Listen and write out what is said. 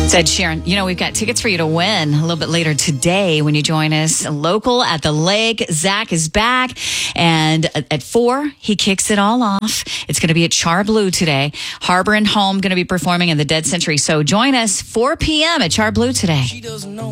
Said Sharon, we've got tickets for you to win a little bit later today when you join us local at the lake. Zach is back, and at 4, he kicks it all off. It's going to be at Char Blue today. Harbor and Home going to be performing in the Dead Century. So join us 4 p.m. at Char Blue today.